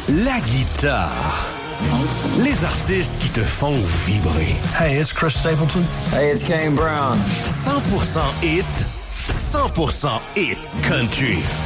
la guitare. Les artistes qui te font vibrer. Hey, it's Chris Stapleton. Hey, it's Kane Brown. 100% hit, 100% hit country.